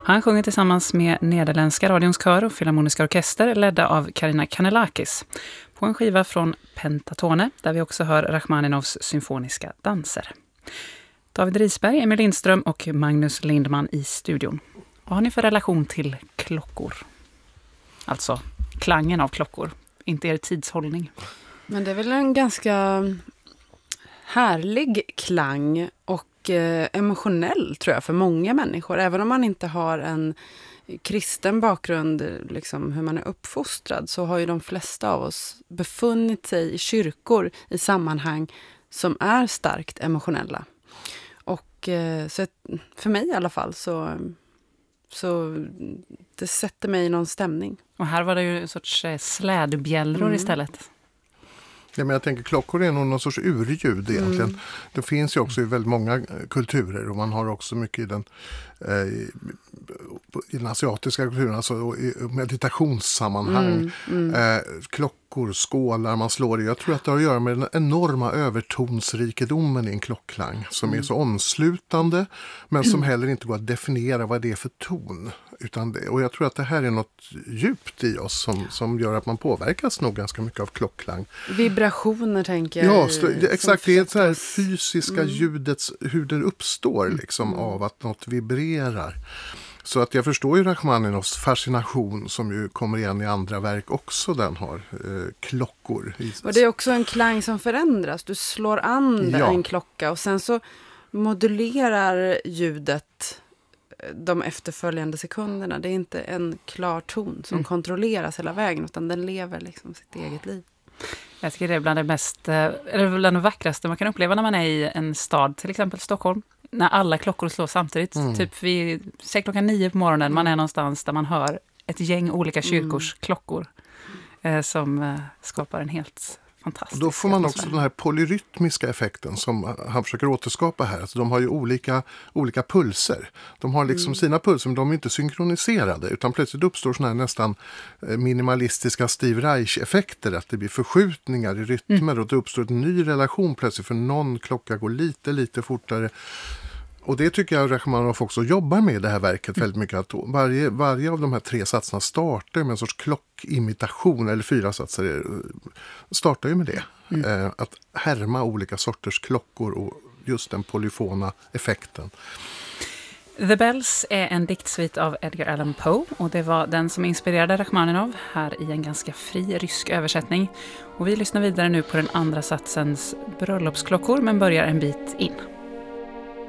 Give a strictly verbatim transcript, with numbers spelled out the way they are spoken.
Han sjunger tillsammans med nederländska radions kör och filharmoniska orkester ledda av Karina Kanellakis på en skiva från Pentatone där vi också hör Rachmaninovs symfoniska danser. David Risberg, Emil Lindström och Magnus Lindman i studion. Vad har ni för relation till klockor? Alltså klangen av klockor, inte er tidshållning. Men det är väl en ganska härlig klang och eh, emotionell tror jag för många människor. Även om man inte har en kristen bakgrund, liksom hur man är uppfostrad, så har ju de flesta av oss befunnit sig i kyrkor i sammanhang som är starkt emotionella. Och eh, så för mig i alla fall så, så det sätter mig i någon stämning. Och här var det ju en sorts slädbjällror mm. istället. Ja, men jag tänker klockor är nog någon sorts urljud egentligen. Mm. Det finns ju också i väldigt många kulturer och man har också mycket i den, eh, i den asiatiska kulturen, alltså i meditationssammanhang. Mm. Mm. Eh, klockor, skålar man slår i. Jag tror att det har att göra med den enorma övertonsrikedomen i en klockklang som mm. är så omslutande men som heller inte går att definiera vad det är för ton. Utan det, och jag tror att det här är något djupt i oss som, som gör att man påverkas nog ganska mycket av klockklang. Vibrationer tänker jag. Ja, st- exakt. Det är så här fysiska mm. ljudets, hur det uppstår liksom mm. av att något vibrerar. Så att jag förstår ju Rachmaninovs fascination som ju kommer igen i andra verk också. Den har eh, klockor. Och det är också en klang som förändras. Du slår an ja. en klocka och sen så modulerar ljudet de efterföljande sekunderna. Det är inte en klar ton som mm. kontrolleras hela vägen utan den lever liksom sitt eget liv. Jag tycker det är bland det mest, eller bland det vackraste man kan uppleva när man är i en stad, till exempel Stockholm. När alla klockor slår samtidigt. Mm. Typ vid, säg klockan nio på morgonen, mm. man är någonstans där man hör ett gäng olika kyrkors mm. klockor eh, som eh, skapar en helt fantastisk. Då får man också den här polyrytmiska effekten som han försöker återskapa här. Alltså de har ju olika, olika pulser. De har liksom mm. sina pulser, men de är inte synkroniserade. Utan plötsligt uppstår såna här nästan minimalistiska Steve Reich-effekter. Att det blir förskjutningar i rytmer mm. och det uppstår en ny relation plötsligt. För någon klocka går lite, lite fortare. Och det tycker jag Rachmaninoff också jobbar med i det här verket väldigt mycket. Att varje, varje av de här tre satserna startar med en sorts klockimitation, eller fyra satser startar ju med det. Mm. Eh, att härma olika sorters klockor och just den polyfona effekten. The Bells är en diktsvit av Edgar Allan Poe och det var den som inspirerade Rachmaninov här i en ganska fri rysk översättning. Och vi lyssnar vidare nu på den andra satsens bröllopsklockor men börjar en bit in.